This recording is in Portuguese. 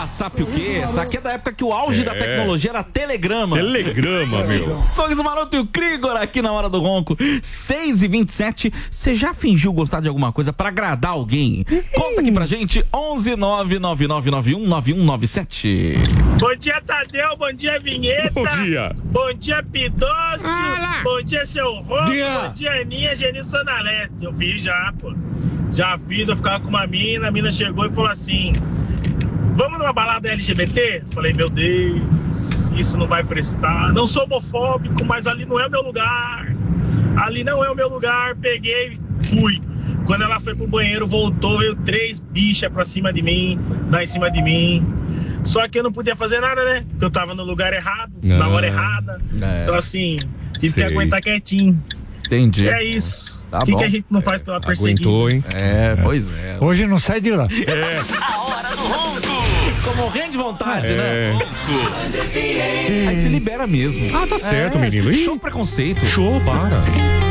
WhatsApp o quê? Essa aqui é da época que o auge da tecnologia era telegrama. Telegrama, meu. Sorriso Maroto e o Krigor aqui na Hora do Ronco. 6h27. Você já fingiu gostar de alguma coisa pra agradar alguém? Conta aqui pra gente. 11999919197. Bom dia, Tadeu. Bom dia, Vinheta. Bom dia. Bom dia, Pidócio. Bom dia, seu Ronco. Dia. Bom dia, Aninha, Genilson na Leste. Eu fiz já, pô. Já fiz, eu ficava com uma mina. A mina chegou e falou assim: vamos numa balada LGBT? Falei, meu Deus, isso não vai prestar. Não sou homofóbico, mas ali não é o meu lugar. Ali não é o meu lugar. Peguei, fui. Quando ela foi pro banheiro, voltou, veio 3 bichas pra cima de mim, dar em cima de mim. Só que eu não podia fazer nada, né? Porque eu tava no lugar errado, na hora errada. Então, assim, tive que aguentar quietinho. Entendi. É isso. Tá O que bom. a gente não faz pela perseguida? Aguentou, hein? Pois é. Hoje não sai de lá. A Hora do Ronco. Ficou morrendo de vontade, né? Aí se libera mesmo. Ah, tá certo, menino. Ih, Show preconceito. show, para.